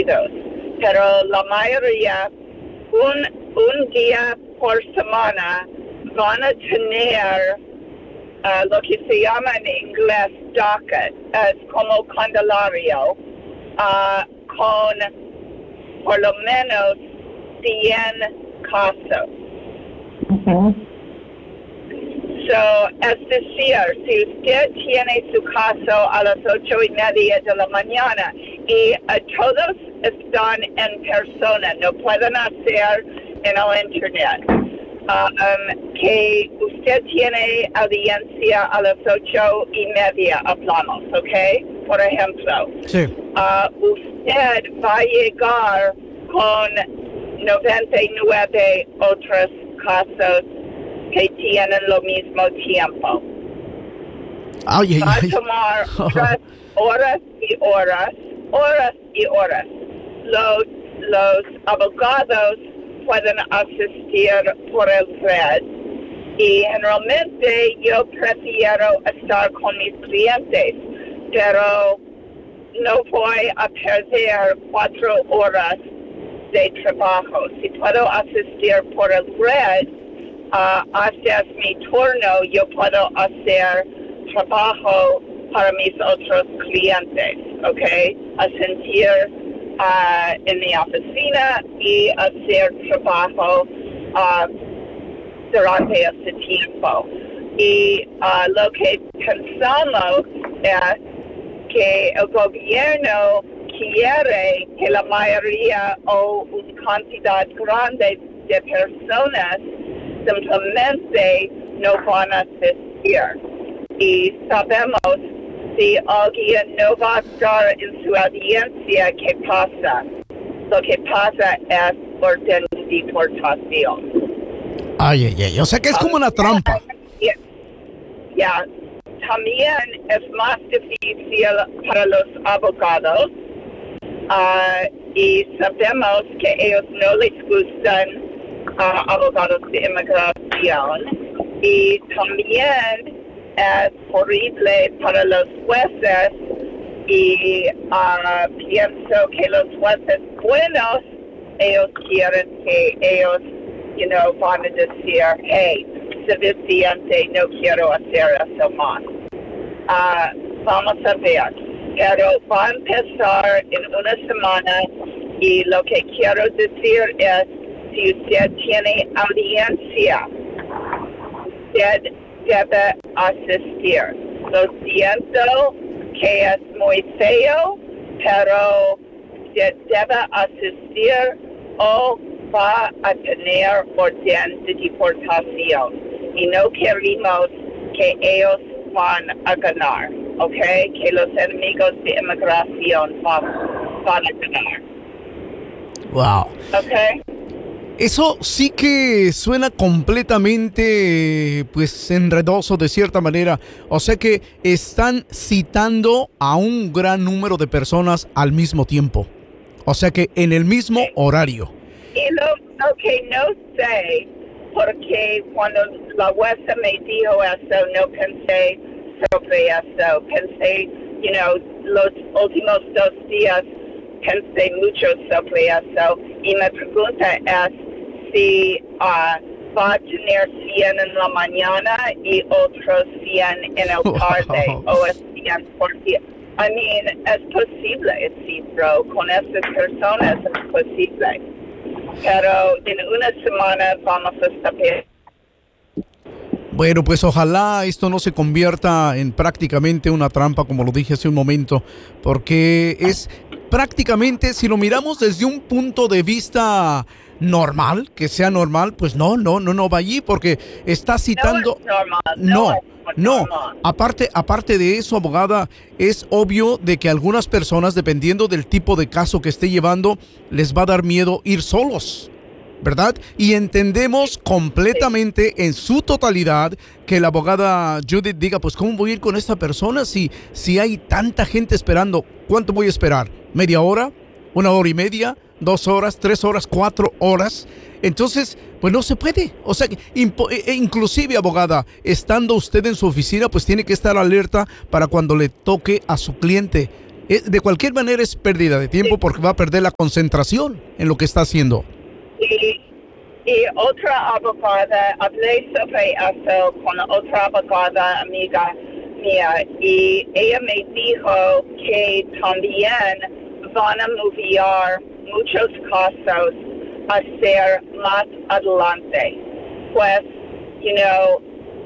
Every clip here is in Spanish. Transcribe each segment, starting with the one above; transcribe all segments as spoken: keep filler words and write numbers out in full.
Unidos, pero la mayoría, un, un día por semana, van a tener uh, lo que se llama en inglés docket, es como calendario, uh, con por lo menos cien casos. Uh-huh. So, es decir, si usted tiene su caso a las ocho y media de la mañana y uh, todos están en persona, no pueden hacer en el internet, uh, um, que usted tiene audiencia a las ocho y media, hablamos, ¿ok? Por ejemplo, sí. uh, usted va a llegar con noventa y nueve otros casos que tienen lo mismo tiempo. Ay, ay, Va a ay. tomar horas, horas y horas, horas y horas. Los, los abogados pueden asistir por el red y generalmente yo prefiero estar con mis clientes, pero no voy a perder cuatro horas de trabajo. Si puedo asistir por el red, Uh, hasta mi turno, yo puedo hacer trabajo para mis otros clientes, ¿ok? A sentir uh, en mi oficina y hacer trabajo uh, durante ese tiempo. Y uh, lo que pensamos es que el gobierno quiere que la mayoría o una cantidad grande de personas simplemente no van a asistir. Y sabemos si alguien no va a estar en su audiencia, ¿qué pasa? Lo que pasa es orden de deportación. Ay, ay, ay. O sea que es como una trampa. Ya. Yeah. También es más difícil para los abogados. Uh, y sabemos que ellos no les gustan Uh, abogados de inmigración y también es horrible para los jueces y uh, pienso que los jueces buenos, ellos quieren que ellos, you know, van a decir, hey, suficiente, no quiero hacer eso más. Uh, vamos a ver, pero va a empezar en una semana y lo que quiero decir es, si usted tiene audiencia, usted debe asistir. Lo siento que es muy feo, pero usted debe asistir o va a tener orden de deportación. Y no queremos que ellos van a ganar, ¿ok? Que los enemigos de inmigración van, van a ganar. Wow. ¿Ok? Eso sí que suena completamente, pues, enredoso de cierta manera. O sea que están citando a un gran número de personas al mismo tiempo. O sea que en el mismo horario. Y lo, lo que no sé, porque cuando la jueza me dijo eso, no pensé sobre eso. Pensé, you know, los últimos dos días pensé mucho sobre eso. Y mi pregunta es si uh, va a tener cien en la mañana y otros cien en el tarde. Wow. O es cien por día. I mean, es posible, sí, bro. Con esas personas es posible. Pero en una semana vamos a estar bien. Bueno, pues ojalá esto no se convierta en prácticamente una trampa, como lo dije hace un momento, porque es prácticamente, si lo miramos desde un punto de vista normal, que sea normal, pues no, no, no, no va allí, porque está citando... No es normal. No, No, no. Aparte, aparte de eso, abogada, es obvio de que algunas personas, dependiendo del tipo de caso que esté llevando, les va a dar miedo ir solos, ¿verdad? Y entendemos completamente en su totalidad que la abogada Judith diga, pues ¿cómo voy a ir con esta persona si, si hay tanta gente esperando? ¿Cuánto voy a esperar? ¿Media hora? ¿Una hora y media? ¿Dos horas? ¿Tres horas? ¿Cuatro horas? Entonces, pues no se puede. O sea, impo- e- inclusive, abogada, estando usted en su oficina, pues tiene que estar alerta para cuando le toque a su cliente. Eh, De cualquier manera es pérdida de tiempo Sí. porque va a perder la concentración en lo que está haciendo. Y, y otra abogada, hablé sobre eso con otra abogada amiga mía y ella me dijo que también van a mover muchos casos a ser más adelante. Pues, you know,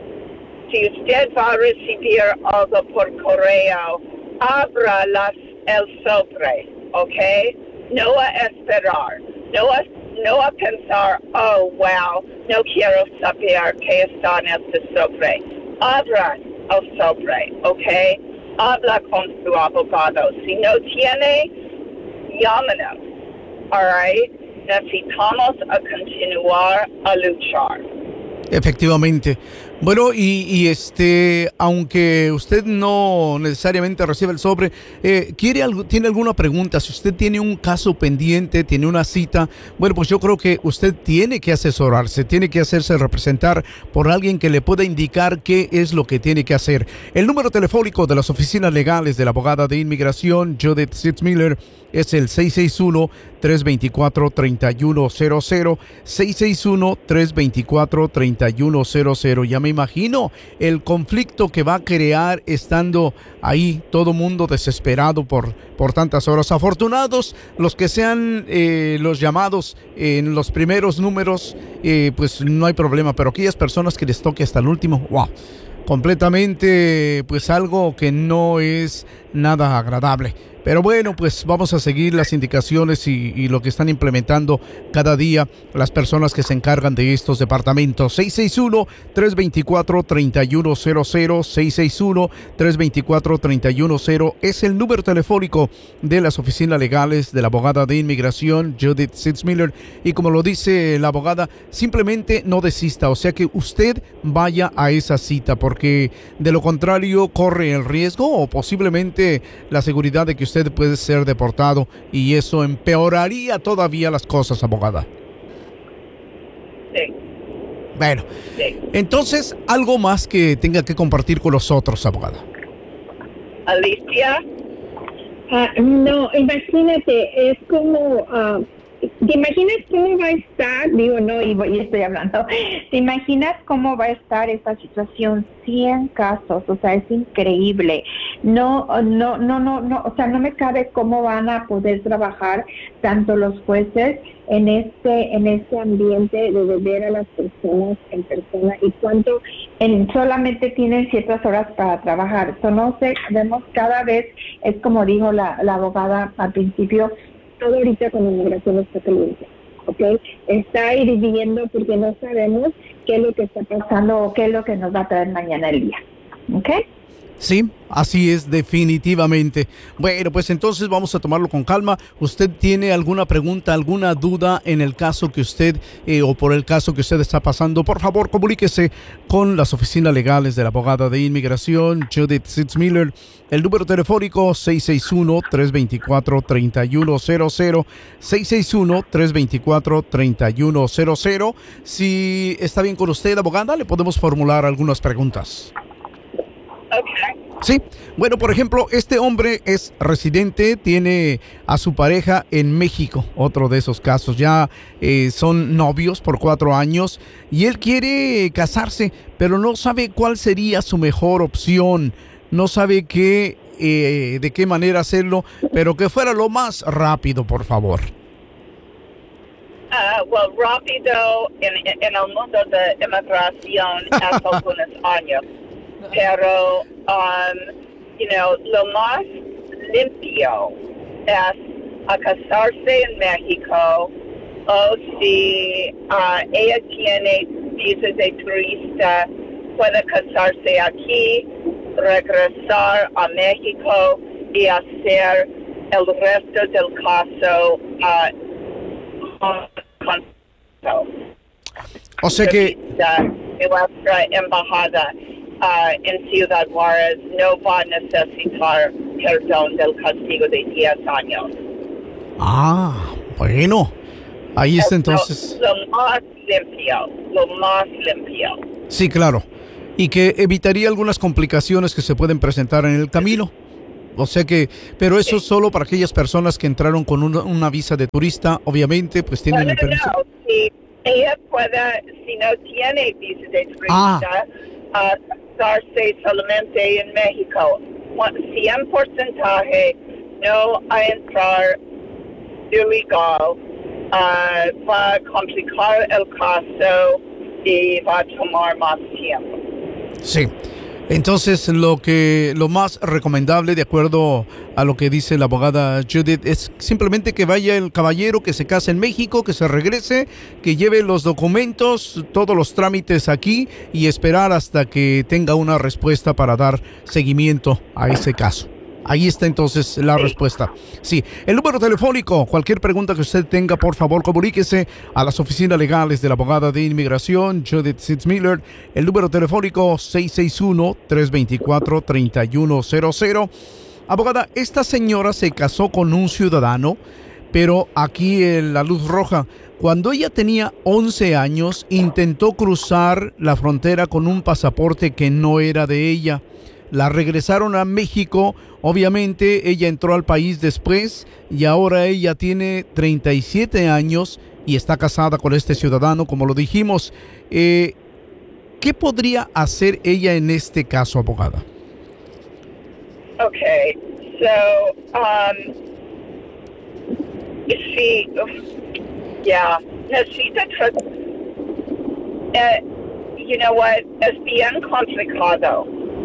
si usted va a recibir algo por correo, abra las, el sobre, ¿ok? No a esperar, no a, no a pensar, oh, wow, no quiero saber qué está en este sobre. Abra el sobre, ¿ok? Habla con su abogado. Si no tiene, llámenos, all right? Necesitamos a continuar a luchar. Efectivamente. Bueno, y, y este, aunque usted no necesariamente recibe el sobre, eh, quiere algo, tiene alguna pregunta, si usted tiene un caso pendiente, tiene una cita, bueno, pues yo creo que usted tiene que asesorarse, tiene que hacerse representar por alguien que le pueda indicar qué es lo que tiene que hacer. El número telefónico de las oficinas legales de la abogada de inmigración, Judith Sitzmiller, es el seis seis uno, tres dos cuatro, tres uno cero cero, seis seis uno, tres dos cuatro, tres uno cero cero. Ya me imagino el conflicto que va a crear estando ahí todo mundo desesperado por, por tantas horas. Afortunados los que sean eh, los llamados en los primeros números, eh, pues no hay problema, pero aquellas personas que les toque hasta el último, wow, completamente pues algo que no es nada agradable. Pero bueno, pues vamos a seguir las indicaciones y, y lo que están implementando cada día las personas que se encargan de estos departamentos. seis seis uno, tres dos cuatro, tres uno cero cero, seis seis uno, tres dos cuatro, tres uno cero es el número telefónico de las oficinas legales de la abogada de inmigración, Judith Sitzmiller. Y como lo dice la abogada, simplemente no desista, o sea que usted vaya a esa cita, porque de lo contrario corre el riesgo o posiblemente la seguridad de que usted puede ser deportado, y eso empeoraría todavía las cosas, abogada. Sí, Bueno, sí. entonces, algo más que tenga que compartir con los otros, abogada. Alicia, Ah, no, imagínate, es como, ah, ¿te imaginas cómo va a estar? Digo, no, y, voy- y estoy hablando. ¿Te imaginas cómo va a estar esta situación? cien casos, o sea, es increíble. No, no, no, no, no, o sea, no me cabe cómo van a poder trabajar tanto los jueces en este, en este ambiente de ver a las personas en persona y cuánto en, solamente tienen ciertas horas para trabajar. So, no sé, vemos cada vez, es como dijo la, la abogada al principio, todo ahorita con la inmigración está caliente, ¿ok? Está ahí dividiendo porque no sabemos qué es lo que está pasando o qué es lo que nos va a traer mañana el día, ¿ok? Sí, así es, definitivamente. Bueno, pues entonces vamos a tomarlo con calma. ¿Usted tiene alguna pregunta, alguna duda en el caso que usted eh, o por el caso que usted está pasando? Por favor, comuníquese con las oficinas legales de la abogada de inmigración, Judith Sitzmiller. El número telefónico seis seis uno, tres dos cuatro, tres uno cero cero, seis seis uno, tres dos cuatro, tres uno cero cero. Si está bien con usted, abogada, le podemos formular algunas preguntas. okay. Sí, bueno, por ejemplo, este hombre es residente, tiene a su pareja en México, otro de esos casos, ya eh, son novios por cuatro años y él quiere casarse, pero no sabe cuál sería su mejor opción, no sabe qué, eh, de qué manera hacerlo, pero que fuera lo más rápido, por favor. Uh, well, rápido en, en el mundo de inmigración hace algunos años, pero, um, you know, lo más limpio es a casarse en México, o si uh, ella tiene visa de turista, puede casarse aquí, regresar a México y hacer el resto del caso uh, con, con O sea que... de nuestra embajada uh, en Ciudad Juárez no va a necesitar perdón del castigo de diez años. Ah, bueno, ahí está entonces. Lo, lo más limpio, lo más limpio. Sí, claro. Y que evitaría algunas complicaciones que se pueden presentar en el camino. O sea que, pero eso es solo para aquellas personas que entraron con una, una visa de turista, obviamente, pues tienen no, el permiso. No, no. Si ella puede, si no tiene visa de turista, Ah. uh, casarse solamente en México. cien por ciento no a entrar ilegal, uh, va a complicar el caso y va a tomar más tiempo. Sí. Entonces, lo que lo más recomendable, de acuerdo a lo que dice la abogada Judith, es simplemente que vaya el caballero, que se case en México, que se regrese, que lleve los documentos, todos los trámites aquí y esperar hasta que tenga una respuesta para dar seguimiento a ese caso. Ahí está entonces la sí. respuesta. Sí, el número telefónico, cualquier pregunta que usted tenga, por favor, comuníquese a las oficinas legales de la abogada de inmigración, Judith Sitzmiller. El número telefónico seis seis uno, tres dos cuatro, tres uno cero cero. Abogada, esta señora se casó con un ciudadano, pero aquí en la luz roja, cuando ella tenía once años, intentó cruzar la frontera con un pasaporte que no era de ella. La regresaron a México, obviamente ella entró al país después y ahora ella tiene treinta y siete años y está casada con este ciudadano, como lo dijimos. Eh, ¿Qué podría hacer ella en este caso, abogada? Okay, so, um, she, yeah, necesita, uh, you know what, es bien complicado.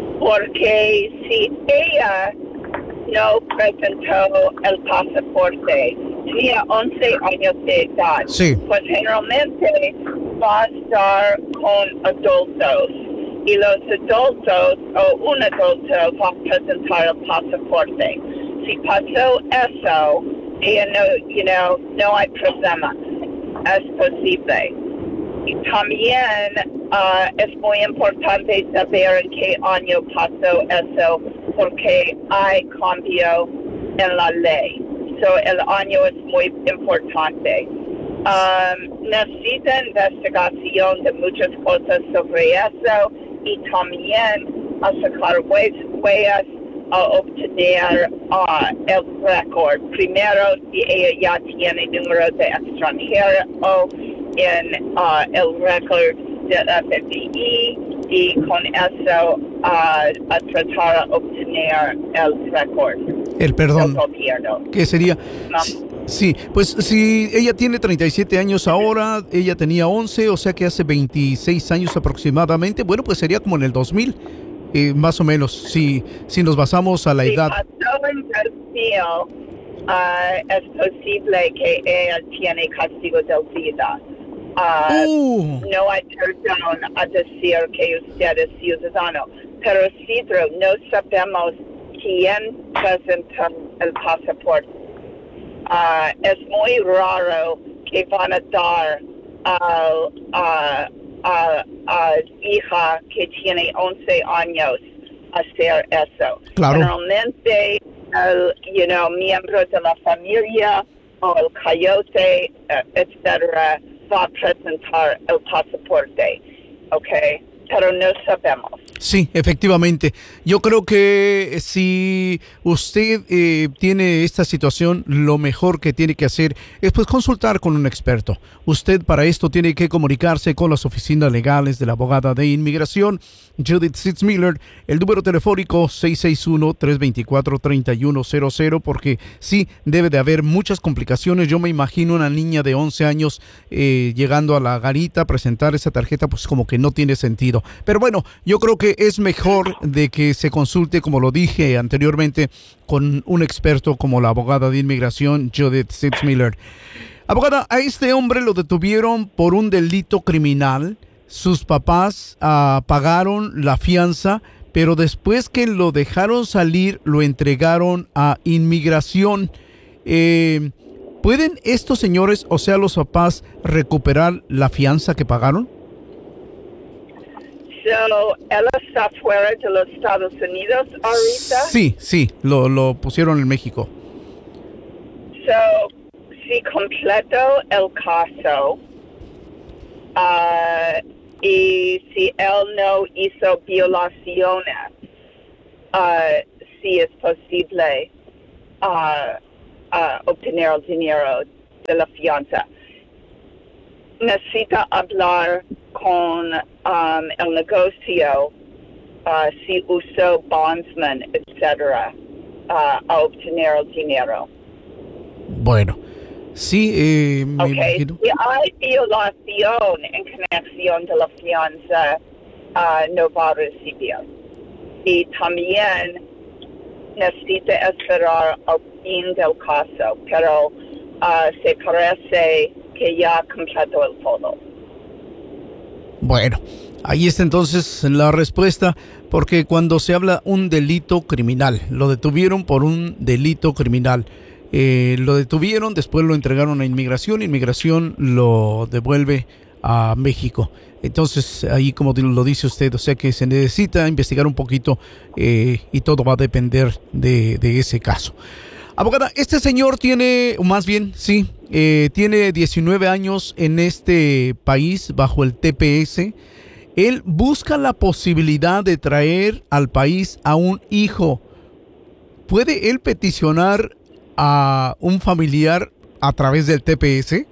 Porque si ella no presentó el pasaporte, tenía once años de edad, sí. pues generalmente va a estar con adultos. Y los adultos, o un adulto, va a presentar el pasaporte. Si pasó eso, ella no, you know, no hay problema. Es posible. Y también uh, es muy importante saber en qué año pasó eso, porque hay cambio en la ley. So, el año es muy importante. Um, necesita investigación de muchas cosas sobre eso y también a sacar huellas a obtener uh, el récord. Primero, si ella ya tiene número de extranjero o en uh, el récord de F F I y con eso uh, a tratar de obtener el récord. El perdón. Del gobierno. ¿Qué sería? ¿No? Sí, pues si ella tiene treinta y siete años ahora, ella tenía once, o sea que hace veintiséis años aproximadamente, bueno, pues sería como en el dos mil, eh, más o menos, si, si nos basamos a la si edad. Pasó en dos mil, uh, es posible que ella tiene castigo de vida. Uh, uh. No hay perdón a decir que usted es ciudadano, pero Isidro, no sabemos quién presentó el pasaporte. Uh, es muy raro que van a dar a uh, uh, uh, uh, hija que tiene once años a hacer eso. Claro. Generalmente, el you know, miembro de la familia o el coyote, uh, etcétera, va a presentar el pasaporte, ¿ok? Pero no sabemos. Sí, efectivamente. Yo creo que si usted eh, tiene esta situación, lo mejor que tiene que hacer es pues consultar con un experto. Usted para esto tiene que comunicarse con las oficinas legales de la abogada de inmigración, Judith Sitzmiller, el número telefónico seis seis uno, tres dos cuatro, tres uno cero cero, porque sí, debe de haber muchas complicaciones. Yo me imagino una niña de once años eh, llegando a la garita a presentar esa tarjeta, pues como que no tiene sentido. Pero bueno, yo creo que es mejor de que se consulte, como lo dije anteriormente, con un experto como la abogada de inmigración, Judith Sitzmiller. Abogada, a este hombre lo detuvieron por un delito criminal. Sus papás uh, pagaron la fianza, pero después que lo dejaron salir, lo entregaron a inmigración. Eh, ¿Pueden estos señores, o sea, los papás, recuperar la fianza que pagaron? So, ¿él está fuera de los Estados Unidos ahorita? Sí, sí, lo, lo pusieron en México. So, si completó el caso uh, y si él no hizo violaciones, uh, si es posible uh, uh, obtener el dinero de la fianza. Necesita hablar con um, el negocio uh, si usó bondsman, etcétera, uh, a obtener el dinero. Bueno, sí, eh, me okay. imagino. Si hay violación en conexión de la fianza, uh, no va a recibir. Y también necesita esperar al fin del caso, pero uh, se parece que ya completó el todo. Bueno, ahí está entonces la respuesta, porque cuando se habla un delito criminal, lo detuvieron por un delito criminal. Eh, lo detuvieron, después lo entregaron a inmigración, inmigración lo devuelve a México. Entonces, ahí como lo dice usted, o sea que se necesita investigar un poquito eh, y todo va a depender de, de ese caso. Abogada, este señor tiene, o más bien, sí, eh, tiene diecinueve años en este país bajo el T P S. Él busca la posibilidad de traer al país a un hijo. ¿Puede él peticionar a un familiar a través del T P S?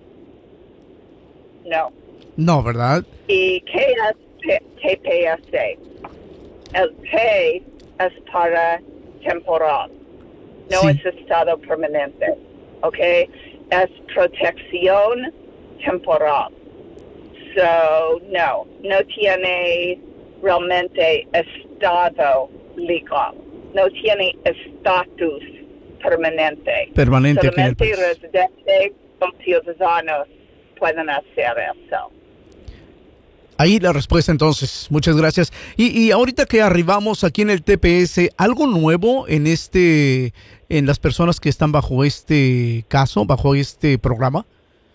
No. No, ¿verdad? ¿Y qué es T P S? El T es para temporal. No sí. es estado permanente, ¿ok? Es protección temporal. So, no, no tiene realmente estado legal. No tiene estatus permanente. Permanente. Solamente residentes o ciudadanos pueden hacer eso. Ahí la respuesta entonces, muchas gracias. Y, y ahorita que arribamos aquí en el T P S, ¿algo nuevo en este, en las personas que están bajo este caso, bajo este programa?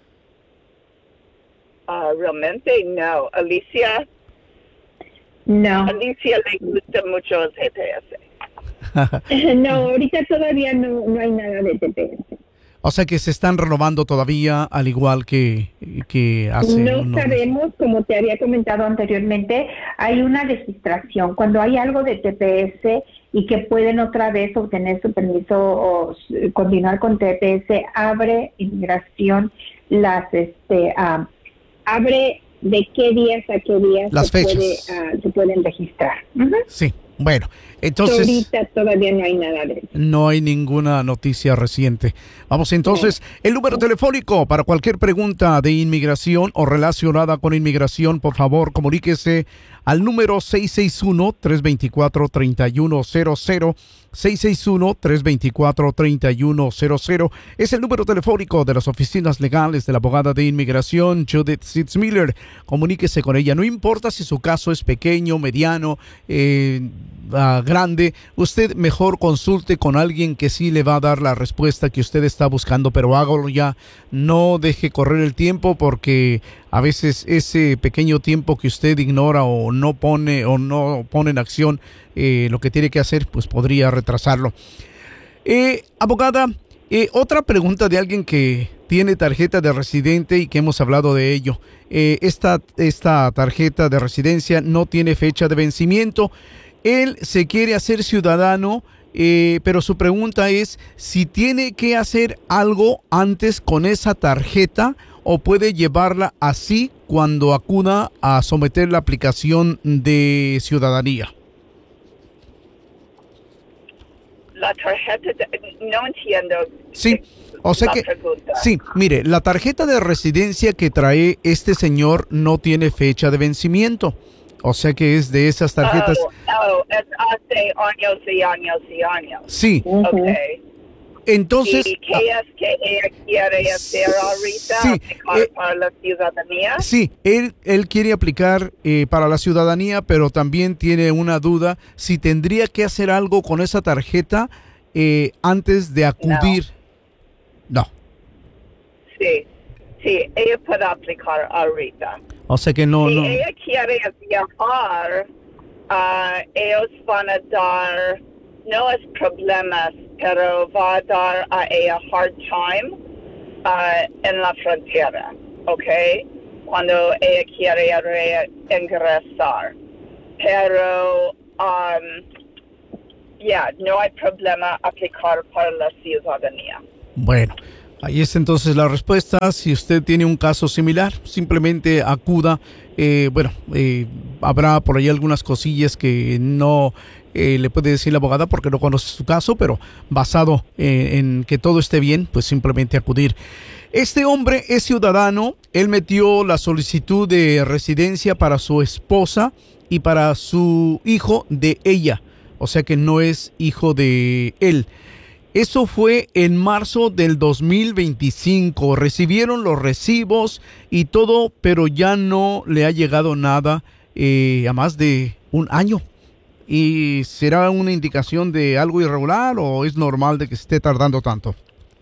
Uh, realmente no. Alicia. No. Alicia le gusta mucho el T P S. No, ahorita todavía no, no hay nada de T P S. O sea que se están renovando todavía, al igual que, que hace... No unos... sabemos, como te había comentado anteriormente, hay una registración. Cuando hay algo de T P S y que pueden otra vez obtener su permiso o continuar con T P S, abre inmigración las, este, uh, abre de qué días a qué días las se, fechas. Puede, uh, se pueden registrar. Uh-huh. Sí. Bueno, entonces... Ahorita todavía no hay nada de eso. No hay ninguna noticia reciente. Vamos entonces, el número telefónico para cualquier pregunta de inmigración o relacionada con inmigración, por favor, comuníquese al número seis seis uno, tres dos cuatro, tres uno cero cero, seis seis uno, tres dos cuatro, tres uno cero cero. Es el número telefónico de las oficinas legales de la abogada de inmigración, Judith Sitzmiller. Comuníquese con ella, no importa si su caso es pequeño, mediano, eh, uh, grande, usted mejor consulte con alguien que sí le va a dar la respuesta que usted está buscando, pero hágalo ya, no deje correr el tiempo, porque a veces ese pequeño tiempo que usted ignora o no pone o no pone en acción eh, lo que tiene que hacer, pues podría retrasarlo. Eh, abogada, eh, otra pregunta de alguien que tiene tarjeta de residente y que hemos hablado de ello. Eh, esta, esta tarjeta de residencia no tiene fecha de vencimiento. Él se quiere hacer ciudadano, eh, pero su pregunta es si tiene que hacer algo antes con esa tarjeta o puede llevarla así cuando acuda a someter la aplicación de ciudadanía. La tarjeta, de, no entiendo. Sí, o sea la que, pregunta. sí, mire, la tarjeta de residencia que trae este señor no tiene fecha de vencimiento. O sea que es de esas tarjetas. Oh, oh, es hace años y años y años. Sí. Uh-huh. Okay. Entonces. ¿Y qué es que ella quiere hacer ahorita? Sí, ¿Aplicar eh, para la ciudadanía? Sí, él, él quiere aplicar eh, para la ciudadanía, pero también tiene una duda si tendría que hacer algo con esa tarjeta eh, antes de acudir. No. no. Sí, sí, ella puede aplicar ahorita. O sea que no, si no. ella quiere viajar, uh, ellos van a dar, no es problemas, pero va a dar a ella hard time uh, en la frontera, ¿ok? Cuando ella quiere ingresar. Pero um, ya, no hay problema aplicar para la ciudadanía. Bueno, ahí está entonces la respuesta. Si usted tiene un caso similar, simplemente acuda. Eh, bueno, eh, habrá por ahí algunas cosillas que no eh, le puede decir la abogada porque no conoce su caso, pero basado eh, en que todo esté bien, pues simplemente acudir. Este hombre es ciudadano. Él metió la solicitud de residencia para su esposa y para su hijo de ella. O sea que no es hijo de él. Eso fue en marzo del dos mil veinticinco. Recibieron los recibos y todo, pero ya no le ha llegado nada eh, a más de un año. ¿Y será una indicación de algo irregular o es normal de que se esté tardando tanto?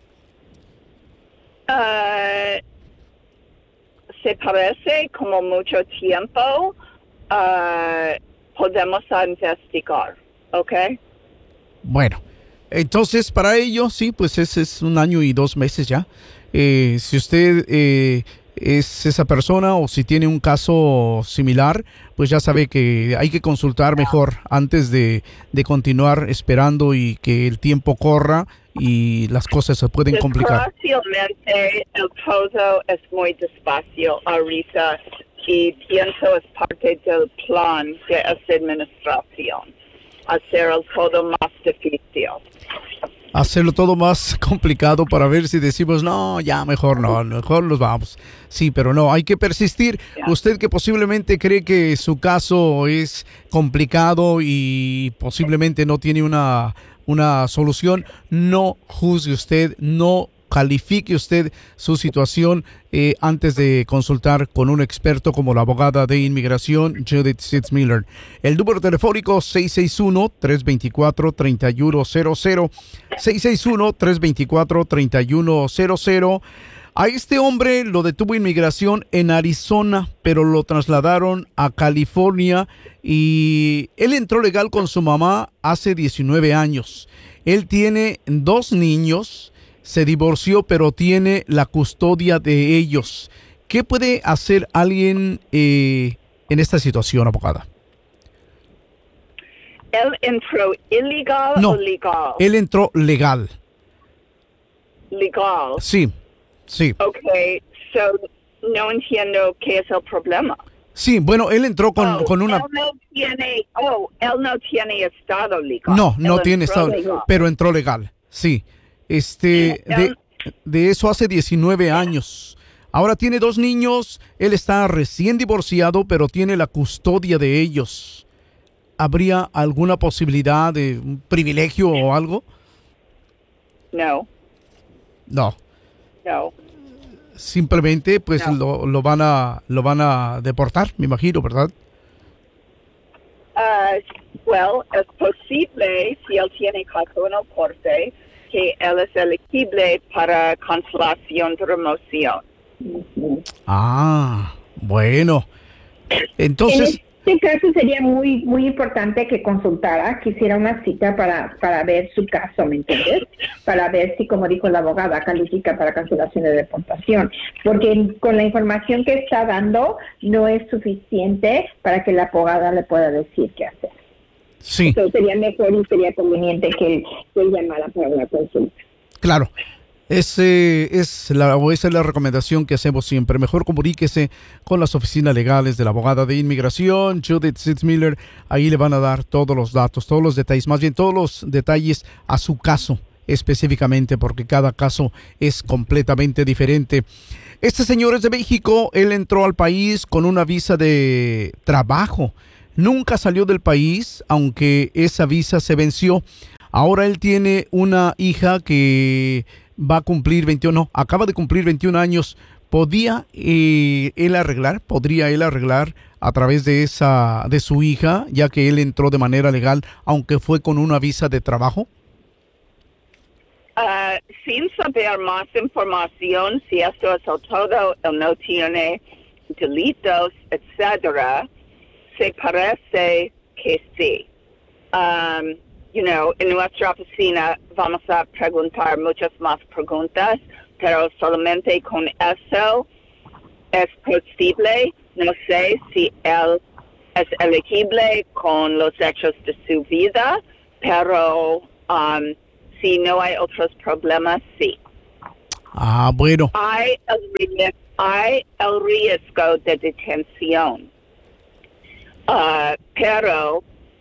Uh, se parece como mucho tiempo. Uh, podemos investigar, ¿ok? Bueno. Entonces, para ello, sí, pues ese es un año y dos meses ya. Eh, si usted eh, es esa persona o si tiene un caso similar, pues ya sabe que hay que consultar mejor antes de, de continuar esperando y que el tiempo corra y las cosas se pueden complicar. Desgraciadamente, el todo es muy despacio ahorita y pienso es parte del plan de esta administración. Hacer el todo más difícil. Hacerlo todo más complicado para ver si decimos, no, ya mejor no, mejor nos vamos. Sí, pero no, hay que persistir. Yeah. Usted que posiblemente cree que su caso es complicado y posiblemente no tiene una, una solución, no juzgue usted, no califique usted su situación eh, antes de consultar con un experto como la abogada de inmigración Judith Sitzmiller. El número telefónico seis seis uno, tres dos cuatro, tres uno cero cero, seis seis uno, tres dos cuatro, tres uno cero cero. A este hombre lo detuvo inmigración en Arizona, pero lo trasladaron a California y él entró legal con su mamá hace diecinueve años. Él tiene dos niños. Se divorció, pero tiene la custodia de ellos. ¿Qué puede hacer alguien eh, en esta situación, abogada? ¿Él entró ilegal no, o legal? Él entró legal. ¿Legal? Sí, sí. Ok, so no entiendo qué es el problema. Sí, bueno, él entró con, oh, con una... Él no tiene, oh, él no tiene estado legal. No, no él tiene estado, legal. pero entró legal, sí. Este, de, de eso hace diecinueve años. Ahora tiene dos niños, él está recién divorciado, pero tiene la custodia de ellos. ¿Habría alguna posibilidad de un privilegio o algo? No. No. No. Simplemente, pues, no. lo, lo van a, lo van a deportar, me imagino, ¿verdad? Uh, well, es posible, si él tiene caso en el corte, que él es elegible para cancelación de remoción. Ah, bueno. Entonces... En este caso sería muy muy importante que consultara, que hiciera una cita para, para ver su caso, ¿me entiendes? Para ver si, como dijo la abogada, califica para cancelación de deportación. Porque con la información que está dando no es suficiente para que la abogada le pueda decir qué hacer. Sí. Entonces sería mejor y sería conveniente que él, que él llamara para una consulta. Claro. Ese es la, esa es la recomendación que hacemos siempre. Mejor comuníquese con las oficinas legales de la abogada de inmigración, Judith Sitzmiller. Ahí le van a dar todos los datos, todos los detalles, más bien todos los detalles a su caso específicamente, porque cada caso es completamente diferente. Este señor es de México. Él entró al país con una visa de trabajo. Nunca salió del país, aunque esa visa se venció. Ahora él tiene una hija que va a cumplir veintiuno, acaba de cumplir veintiún años. ¿Podía eh, él arreglar, podría él arreglar a través de esa, de su hija, ya que él entró de manera legal, aunque fue con una visa de trabajo? Uh, sin saber más información, si esto es el todo, él no tiene delitos, etcétera, se parece que sí. Um, You know, en nuestra oficina vamos a preguntar muchas más preguntas, pero solamente con eso es posible. No sé si él es elegible con los hechos de su vida, pero um, si no hay otros problemas, sí. Ah, bueno. Hay el, riesgo, hay el riesgo de detención, uh, pero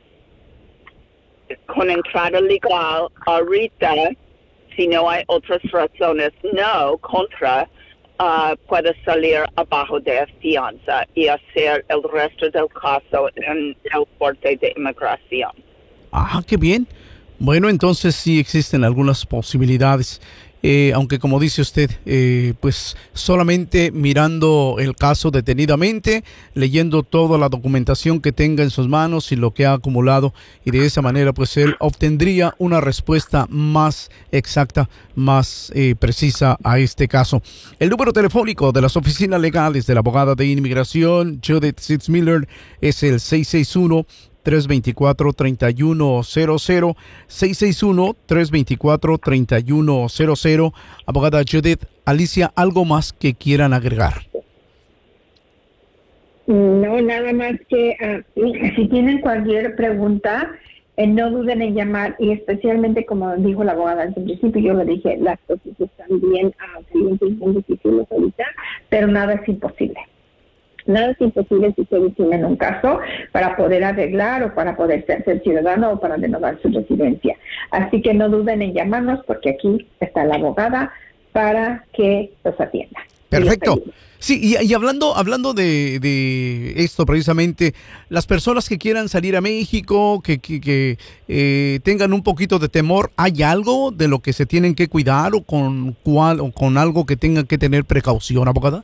con entrada legal, ahorita, si no hay otras razones, no, contra, uh, puede salir abajo de fianza y hacer el resto del caso en el Corte de Inmigración. Ah, qué bien. Bueno, entonces sí existen algunas posibilidades. Eh, aunque como dice usted, eh, pues solamente mirando el caso detenidamente, leyendo toda la documentación que tenga en sus manos y lo que ha acumulado, y de esa manera pues él obtendría una respuesta más exacta, más eh, precisa a este caso. El número telefónico de las oficinas legales de la abogada de inmigración Judith Sitzmiller es el seis seis uno, tres dos cuatro, tres uno cero cero, seis seis uno, tres dos cuatro, tres uno cero cero. Abogada Judith, Alicia, ¿algo más que quieran agregar? No, nada más que uh, si tienen cualquier pregunta, eh, no duden en llamar, y especialmente, como dijo la abogada en principio, yo le dije, las cosas están bien uh, calientes y muy difíciles ahorita, pero nada es imposible. Nada es imposible si ustedes tienen un caso para poder arreglar o para poder ser, ser ciudadano o para renovar su residencia. Así que no duden en llamarnos, porque aquí está la abogada para que los atienda. Perfecto. Sí, y, y hablando hablando de, de esto precisamente, las personas que quieran salir a México, que, que, que eh, tengan un poquito de temor, ¿hay algo de lo que se tienen que cuidar o con, cual, o con algo que tengan que tener precaución, abogada?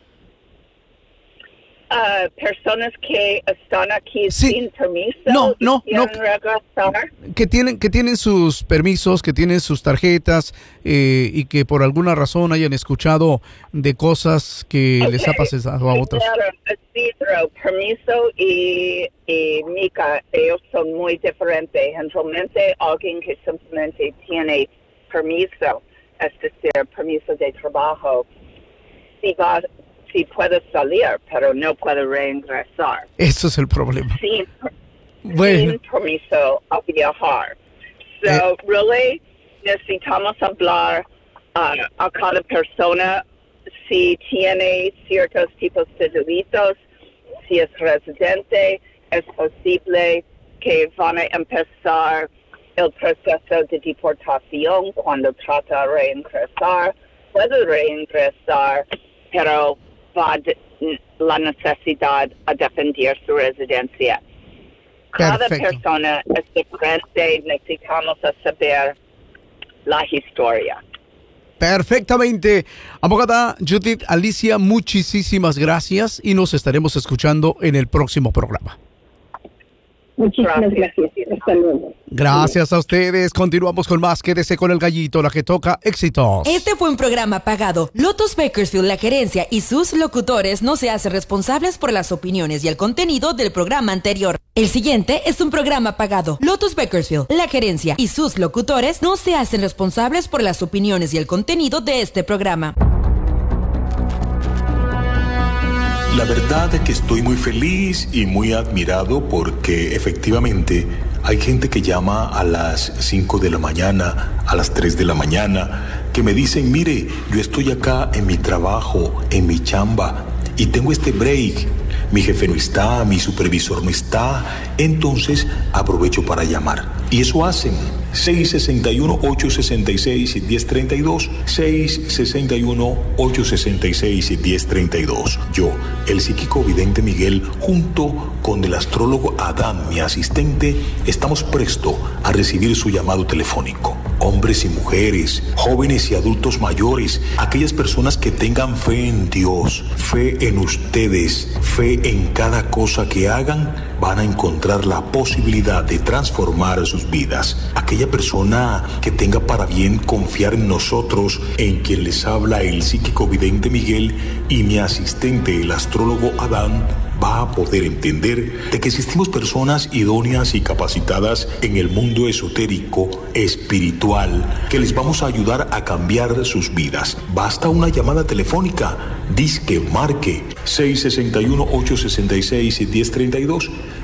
Uh, personas que están aquí sí. sin permiso, no, no, y no, regresar. que tienen que tienen sus permisos, que tienen sus tarjetas eh, y que por alguna razón hayan escuchado de cosas que okay. les ha pasado a otros. Isidro, permiso y, y mica, ellos son muy diferentes. Generalmente alguien que simplemente tiene permiso, es decir, permiso de trabajo, si va Sí puede salir, pero no puede reingresar. Eso es el problema. Sin, bueno. sin permiso a viajar. So, eh. really, necesitamos hablar uh, a cada persona si tiene ciertos tipos de delitos, si es residente, es posible que van a empezar el proceso de deportación cuando trata de reingresar. Puede reingresar, pero va la necesidad a defender su residencia. Cada Perfecto. persona es diferente, necesitamos saber la historia. Perfectamente. Abogada Judith Alicia, muchísimas gracias y nos estaremos escuchando en el próximo programa. Muchísimas gracias. Hasta luego. Gracias a ustedes. Continuamos con más. Quédese con el gallito, la que toca éxitos. Este fue un programa pagado. Lotus Bakersfield, la gerencia y sus locutores no se hacen responsables por las opiniones y el contenido del programa anterior. El siguiente es un programa pagado. Lotus Bakersfield, la gerencia y sus locutores no se hacen responsables por las opiniones y el contenido de este programa. La verdad es que estoy muy feliz y muy admirado porque efectivamente hay gente que llama a las cinco de la mañana, a las tres de la mañana, que me dicen, mire, yo estoy acá en mi trabajo, en mi chamba y tengo este break. Mi jefe no está, mi supervisor no está, entonces aprovecho para llamar. Y eso hacen. seis seis uno, ocho seis seis, uno cero tres dos, seis seis uno, ocho seis seis, uno cero tres dos. Yo, el psíquico vidente Miguel, junto con el astrólogo Adán, mi asistente, estamos presto a recibir su llamado telefónico. Hombres y mujeres, jóvenes y adultos mayores, aquellas personas que tengan fe en Dios, fe en ustedes, fe en cada cosa que hagan, van a encontrar la posibilidad de transformar sus vidas. Aquella persona que tenga para bien confiar en nosotros, en quien les habla el psíquico vidente Miguel y mi asistente el astrólogo Adán, va a poder entender de que existimos personas idóneas y capacitadas en el mundo esotérico, espiritual, que les vamos a ayudar a cambiar sus vidas. Basta una llamada telefónica, disque marque seis seis uno, ocho seis seis, uno cero tres dos,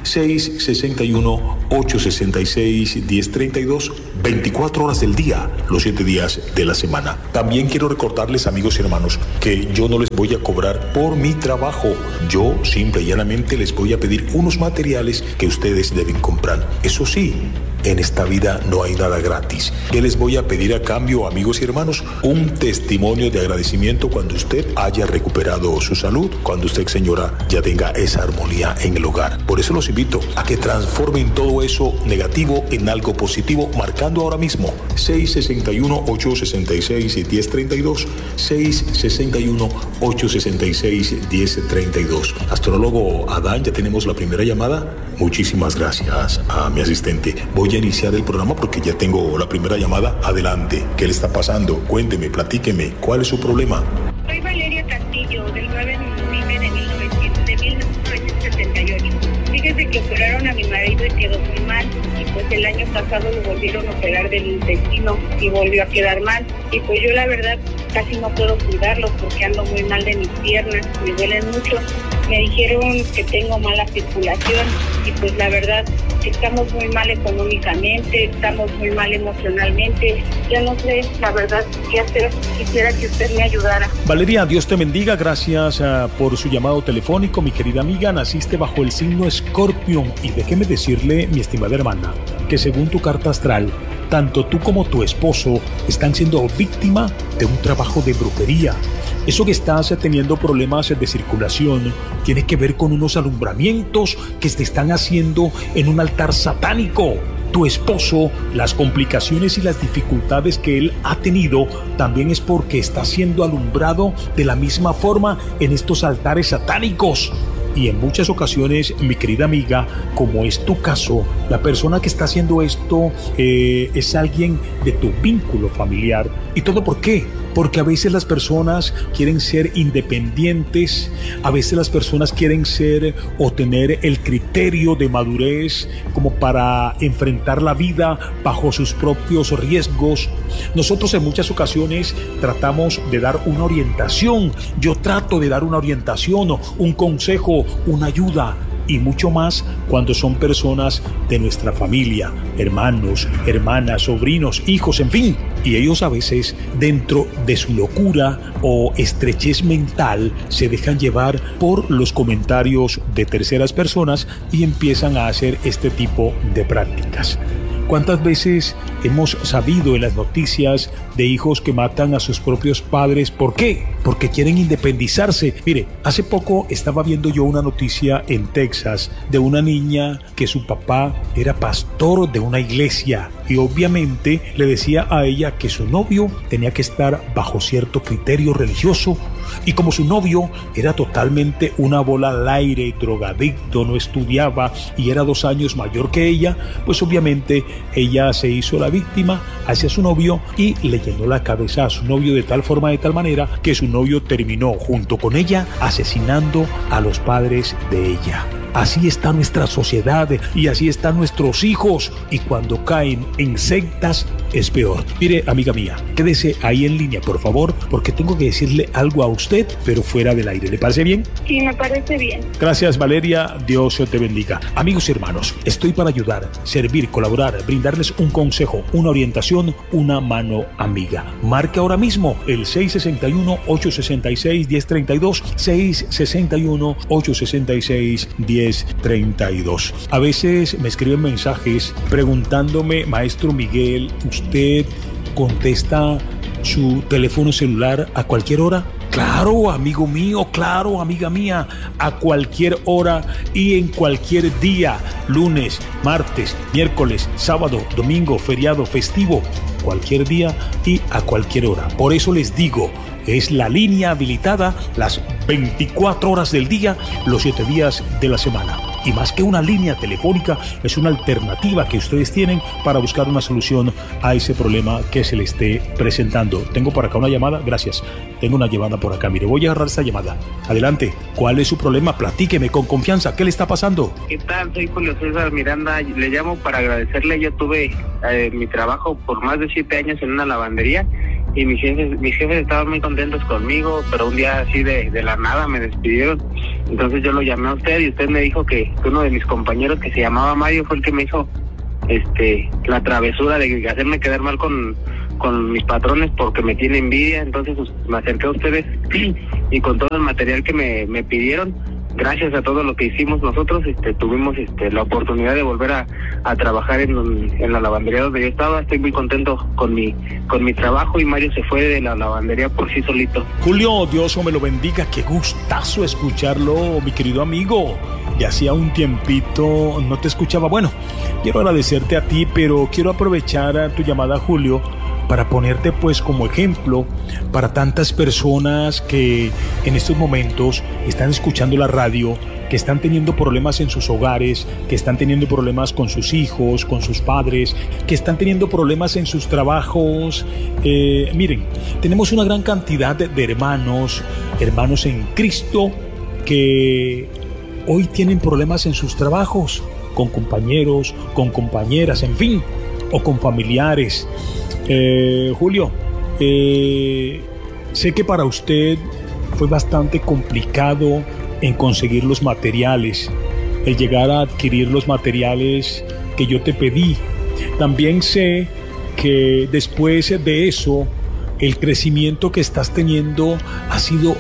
seis seis uno, ocho seis seis, uno cero tres dos, veinticuatro horas del día, los siete días de la semana. También quiero recordarles, amigos y hermanos, que yo no les voy a cobrar por mi trabajo. Yo simple y llanamente les voy a pedir unos materiales que ustedes deben comprar. Eso sí, en esta vida no hay nada gratis. ¿Qué les voy a pedir a cambio, amigos y hermanos? Un testimonio de agradecimiento cuando usted haya recuperado su salud, cuando usted, señora, ya tenga esa armonía en el hogar. Por eso los invito a que transformen todo eso negativo en algo positivo, marcando ahora mismo seis seis uno, ocho seis seis, uno cero tres dos, seis seis uno, ocho seis seis, uno cero tres dos. Astrólogo Adán, ya tenemos la primera llamada. Muchísimas gracias a mi asistente. Voy a iniciar el programa porque ya tengo la primera llamada. Adelante. ¿Qué le está pasando? Cuénteme, platíqueme. ¿Cuál es su problema? Soy Valeria Castillo, del nueve de noviembre de mil novecientos setenta y ocho. Fíjese que operaron a mi marido y quedó muy mal. Y pues el año pasado lo volvieron a operar del intestino y volvió a quedar mal. Y pues yo la verdad casi no puedo cuidarlo porque ando muy mal de mis piernas, me duelen mucho. Me dijeron que tengo mala circulación y pues la verdad estamos muy mal económicamente, estamos muy mal emocionalmente. Ya no sé la verdad qué hacer, quisiera que usted me ayudara. Valeria, Dios te bendiga, gracias uh, por su llamado telefónico, mi querida amiga. Naciste bajo el signo Escorpión y déjeme decirle, mi estimada hermana, que según tu carta astral, tanto tú como tu esposo están siendo víctima de un trabajo de brujería. Eso que estás teniendo problemas de circulación tiene que ver con unos alumbramientos que te están haciendo en un altar satánico. Tu esposo, las complicaciones y las dificultades que él ha tenido también es porque está siendo alumbrado de la misma forma en estos altares satánicos. Y en muchas ocasiones, mi querida amiga, como es tu caso, la persona que está haciendo esto eh, es alguien de tu vínculo familiar. ¿Y todo por qué? Porque a veces las personas quieren ser independientes, a veces las personas quieren ser o tener el criterio de madurez como para enfrentar la vida bajo sus propios riesgos. Nosotros en muchas ocasiones tratamos de dar una orientación, yo trato de dar una orientación, un consejo, una ayuda. Y mucho más cuando son personas de nuestra familia, hermanos, hermanas, sobrinos, hijos, en fin. Y ellos a veces, dentro de su locura o estrechez mental, se dejan llevar por los comentarios de terceras personas y empiezan a hacer este tipo de prácticas. ¿Cuántas veces hemos sabido en las noticias de hijos que matan a sus propios padres? ¿Por qué? Porque quieren independizarse. Mire, hace poco estaba viendo yo una noticia en Texas de una niña que su papá era pastor de una iglesia y obviamente le decía a ella que su novio tenía que estar bajo cierto criterio religioso. Y como su novio era totalmente una bola al aire, drogadicto, no estudiaba y era dos años mayor que ella, pues obviamente ella se hizo la víctima hacia su novio y le llenó la cabeza a su novio de tal forma, de tal manera, que su novio terminó junto con ella asesinando a los padres de ella. Así está nuestra sociedad y así están nuestros hijos, y cuando caen en sectas es peor. Mire, amiga mía, quédese ahí en línea, por favor, porque tengo que decirle algo a usted, pero fuera del aire. ¿Le parece bien? Sí, me parece bien. Gracias, Valeria. Dios te bendiga. Amigos y hermanos, estoy para ayudar, servir, colaborar, brindarles un consejo, una orientación, una mano amiga. Marque ahora mismo el seis seis uno, ocho seis seis, uno cero tres dos, seis seis uno, ocho seis seis, uno cero tres dos. A veces me escriben mensajes preguntándome, maestro Miguel, ¿usted contesta su teléfono celular a cualquier hora? Claro, amigo mío, claro, amiga mía, a cualquier hora y en cualquier día, lunes, martes, miércoles, sábado, domingo, feriado, festivo, cualquier día y a cualquier hora. Por eso les digo, es la línea habilitada las veinticuatro horas del día, los siete días de la semana. Y más que una línea telefónica, es una alternativa que ustedes tienen para buscar una solución a ese problema que se le esté presentando. Tengo por acá una llamada, gracias. Tengo una llamada por acá, mire, voy a agarrar esta llamada. Adelante, ¿cuál es su problema? Platíqueme con confianza, ¿qué le está pasando? ¿Qué tal? Soy Julio César Miranda, le llamo para agradecerle. Yo tuve eh, mi trabajo por más de siete años en una lavandería y mis jefes, mis jefes estaban muy contentos conmigo, pero un día así de, de la nada me despidieron. Entonces yo lo llamé a usted y usted me dijo que uno de mis compañeros, que se llamaba Mario, fue el que me hizo este la travesura de hacerme quedar mal con, con mis patrones porque me tiene envidia. Entonces pues, me acerqué a ustedes y con todo el material que me, me pidieron, gracias a todo lo que hicimos nosotros, este, tuvimos este, la oportunidad de volver a, a trabajar en, en la lavandería donde yo estaba. Estoy muy contento con mi con mi trabajo y Mario se fue de la lavandería por sí solito. Julio, Dios me lo bendiga, qué gustazo escucharlo, mi querido amigo. Ya hacía un tiempito no te escuchaba. Bueno, quiero agradecerte a ti, pero quiero aprovechar tu llamada, Julio, para ponerte pues como ejemplo para tantas personas que en estos momentos están escuchando la radio, que están teniendo problemas en sus hogares, que están teniendo problemas con sus hijos, con sus padres, que están teniendo problemas en sus trabajos. Eh, miren, tenemos una gran cantidad de, de hermanos, hermanos en Cristo, que hoy tienen problemas en sus trabajos, con compañeros, con compañeras, en fin, o con familiares. Eh, Julio, eh, sé que para usted fue bastante complicado en conseguir los materiales, el llegar a adquirir los materiales que yo te pedí. También sé que después de eso, el crecimiento que estás teniendo ha sido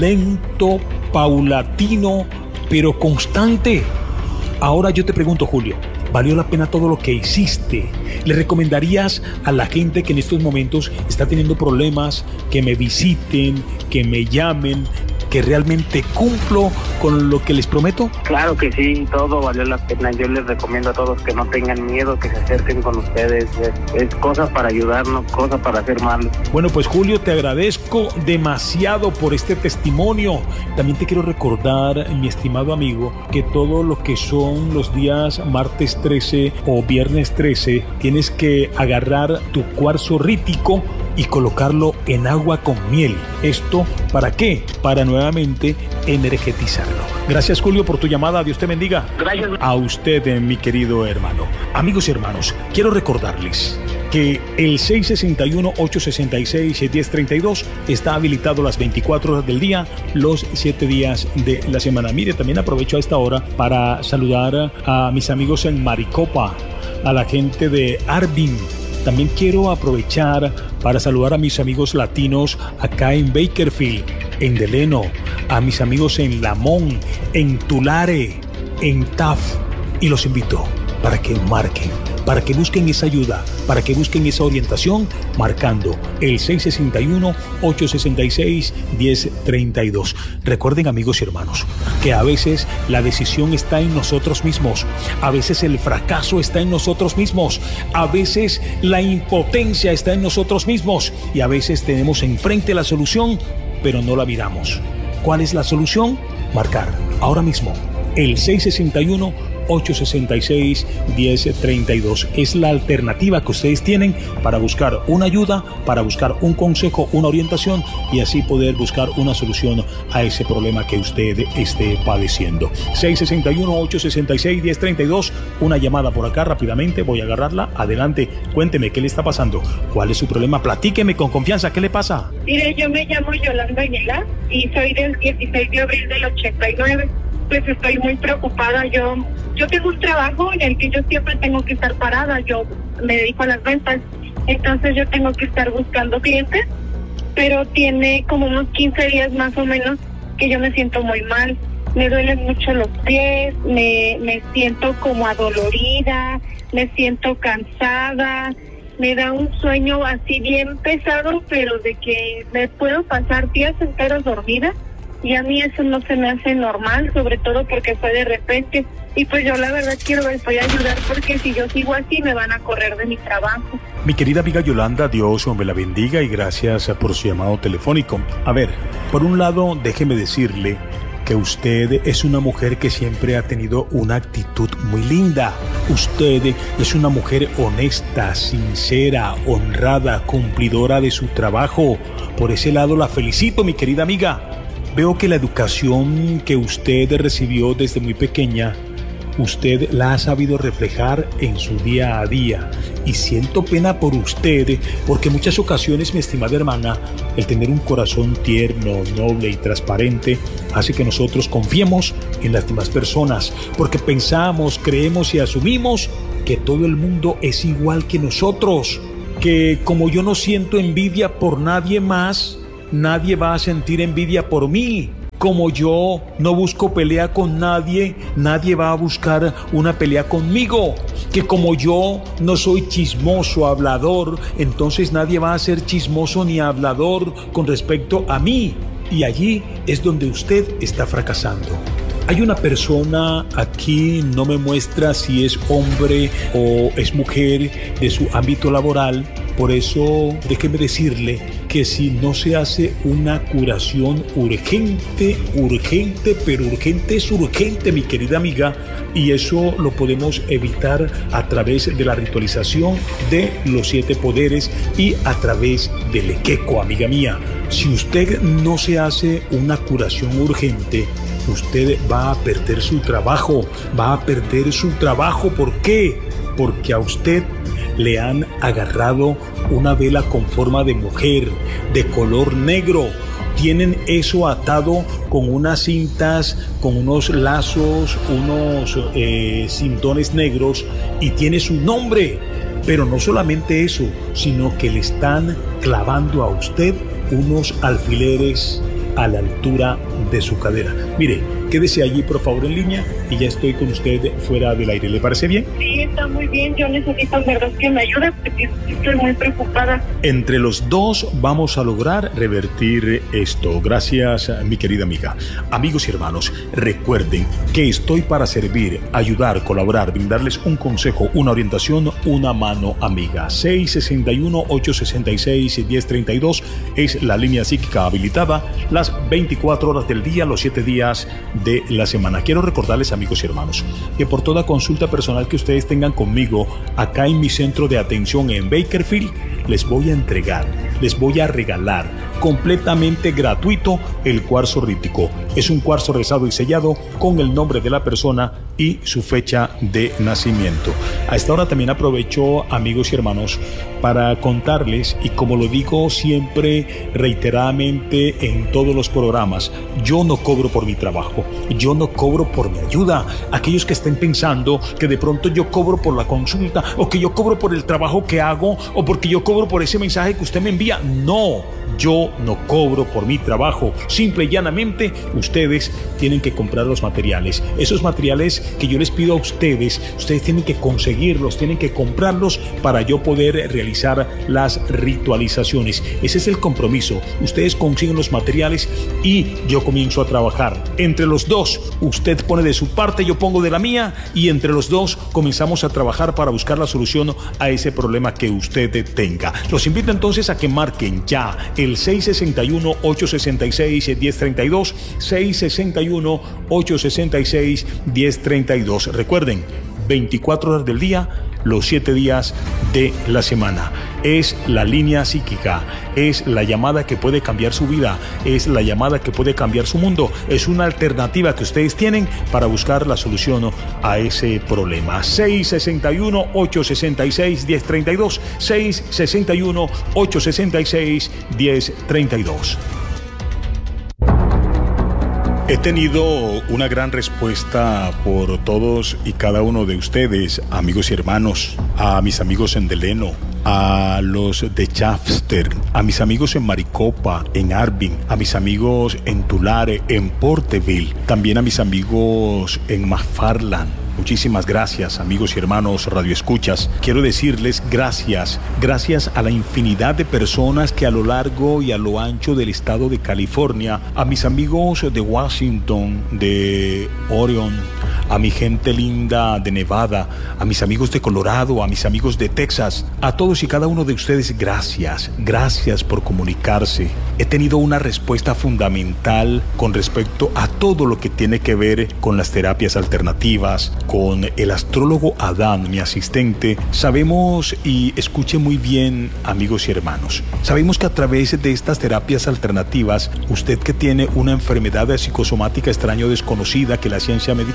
lento, paulatino, pero constante. Ahora yo te pregunto, Julio, ¿valió la pena todo lo que hiciste? ¿Le recomendarías a la gente que en estos momentos está teniendo problemas que me visiten, que me llamen, que realmente cumplo con lo que les prometo? Claro que sí, todo valió la pena. Yo les recomiendo a todos que no tengan miedo, que se acerquen con ustedes. Es, es cosa para ayudarnos, cosa para hacer mal. Bueno, pues Julio, te agradezco demasiado por este testimonio. También te quiero recordar, mi estimado amigo, que todo lo que son los días martes trece o viernes trece, tienes que agarrar tu cuarzo rítico y colocarlo en agua con miel. ¿Esto para qué? Para nuevamente energetizarlo. Gracias, Julio, por tu llamada. Dios te bendiga. Gracias. A usted, mi querido hermano. Amigos y hermanos, quiero recordarles que el seis seis uno, ocho seis seis, uno cero tres dos está habilitado las veinticuatro horas del día, los siete días de la semana. Mire, también aprovecho a esta hora para saludar a mis amigos en Maricopa, a la gente de Arvin. También quiero aprovechar para saludar a mis amigos latinos acá en Bakersfield, en Delano, a mis amigos en Lamont, en Tulare, en Taft, y los invito para que marquen, para que busquen esa ayuda, para que busquen esa orientación, marcando el seis seis uno, ocho seis seis, uno cero tres dos. Recuerden, amigos y hermanos, que a veces la decisión está en nosotros mismos, a veces el fracaso está en nosotros mismos, a veces la impotencia está en nosotros mismos y a veces tenemos enfrente la solución, pero no la miramos. ¿Cuál es la solución? Marcar ahora mismo el seis seis uno, ocho seis seis, uno cero tres dos. Es la alternativa que ustedes tienen para buscar una ayuda, para buscar un consejo, una orientación y así poder buscar una solución a ese problema que usted esté padeciendo. seis seis uno, ocho seis seis, uno cero tres dos. Una llamada por acá rápidamente, voy a agarrarla. Adelante, cuénteme qué le está pasando, cuál es su problema, platíqueme con confianza, ¿qué le pasa? Mire, yo me llamo Yolanda Aguilar y soy del dieciséis de abril del ochenta y nueve. Pues estoy muy preocupada. Yo yo tengo un trabajo en el que yo siempre tengo que estar parada. Yo me dedico a las ventas, entonces yo tengo que estar buscando clientes, pero tiene como unos quince días más o menos que yo me siento muy mal. Me duelen mucho los pies, me, me siento como adolorida, me siento cansada, me da un sueño así bien pesado, pero de que me puedo pasar días enteros dormida. Y a mí eso no se me hace normal, sobre todo porque fue de repente. Y pues yo la verdad quiero ver, voy a ayudar porque si yo sigo así me van a correr de mi trabajo. Mi querida amiga Yolanda, Dios me la bendiga y gracias por su llamado telefónico. A ver, por un lado, déjeme decirle que usted es una mujer que siempre ha tenido una actitud muy linda. Usted es una mujer honesta, sincera, honrada, cumplidora de su trabajo. Por ese lado la felicito, mi querida amiga. Veo que la educación que usted recibió desde muy pequeña usted la ha sabido reflejar en su día a día. Y siento pena por usted, porque en muchas ocasiones, mi estimada hermana, el tener un corazón tierno, noble y transparente hace que nosotros confiemos en las demás personas, porque pensamos, creemos y asumimos que todo el mundo es igual que nosotros, que como yo no siento envidia por nadie más, nadie va a sentir envidia por mí. Como yo no busco pelea con nadie, nadie va a buscar una pelea conmigo. Que como yo no soy chismoso, hablador, entonces nadie va a ser chismoso ni hablador con respecto a mí. Y allí es donde usted está fracasando. Hay una persona aquí, no me muestra si es hombre o es mujer de su ámbito laboral. Por eso déjeme decirle que si no se hace una curación urgente, urgente, pero urgente es urgente, mi querida amiga, y eso lo podemos evitar a través de la ritualización de los siete poderes y a través del equeco, amiga mía. Si usted no se hace una curación urgente, usted va a perder su trabajo, va a perder su trabajo. ¿Por qué? Porque a usted le han agarrado una vela con forma de mujer, de color negro. Tienen eso atado con unas cintas, con unos lazos, unos eh, cintones negros, y tiene su nombre. Pero no solamente eso, sino que le están clavando a usted unos alfileres a la altura de su cadera. Mire, quédese allí por favor en línea y ya estoy con usted fuera del aire. ¿Le parece bien? Sí, está muy bien. Yo necesito en verdad que me ayude porque estoy muy preocupada. Entre los dos vamos a lograr revertir esto. Gracias, mi querida amiga. Amigos y hermanos, recuerden que estoy para servir, ayudar, colaborar, brindarles un consejo, una orientación, una mano amiga. seis seis uno, ocho seis seis, uno cero tres dos es la línea psíquica habilitada las veinticuatro horas del día, los siete días de la semana. Quiero recordarles, amigos y hermanos, que por toda consulta personal que ustedes tengan conmigo acá en mi centro de atención en Bakersfield, les voy a entregar, les voy a regalar completamente gratuito el cuarzo rítico. Es un cuarzo rezado y sellado con el nombre de la persona y su fecha de nacimiento. A esta hora también aprovecho, amigos y hermanos, para contarles, y como lo digo siempre reiteradamente en todos los programas, yo no cobro por mi trabajo, yo no cobro por mi ayuda. Aquellos que estén pensando que de pronto yo cobro por la consulta, o que yo cobro por el trabajo que hago, o porque yo cobro por ese mensaje que usted me envía, no, yo no cobro por mi trabajo. Simple y llanamente ustedes tienen que comprar los materiales. Esos materiales que yo les pido a ustedes, ustedes tienen que conseguirlos, tienen que comprarlos para yo poder realizar las ritualizaciones. Ese es el compromiso. Ustedes consiguen los materiales y yo comienzo a trabajar. Entre los dos, usted pone de su parte, yo pongo de la mía, y entre los dos comenzamos a trabajar para buscar la solución a ese problema que usted tenga. Los invito entonces a que marquen ya el seis seis uno, ocho seis seis, uno cero tres dos, seis seis uno, ocho seis seis, uno cero tres dos. Recuerden, veinticuatro horas del día, los siete días de la semana. Es la línea psíquica, es la llamada que puede cambiar su vida, es la llamada que puede cambiar su mundo, es una alternativa que ustedes tienen para buscar la solución a ese problema. seis seis uno, ocho seis seis, uno cero tres dos, seis seis uno, ocho seis seis, uno cero tres dos. He tenido una gran respuesta por todos y cada uno de ustedes, amigos y hermanos, a mis amigos en Deleno, a los de Chafster, a mis amigos en Maricopa, en Arvin, a mis amigos en Tulare, en Porterville, también a mis amigos en McFarland. Muchísimas gracias, amigos y hermanos radioescuchas. Quiero decirles gracias, gracias a la infinidad de personas que a lo largo y a lo ancho del estado de California, a mis amigos de Washington, de Oregon, a mi gente linda de Nevada, a mis amigos de Colorado, a mis amigos de Texas, a todos y cada uno de ustedes, gracias, gracias por comunicarse. He tenido una respuesta fundamental con respecto a todo lo que tiene que ver con las terapias alternativas, con el astrólogo Adán, mi asistente. Sabemos, y escuche muy bien, amigos y hermanos, sabemos que a través de estas terapias alternativas, usted que tiene una enfermedad psicosomática extraña o desconocida que la ciencia médica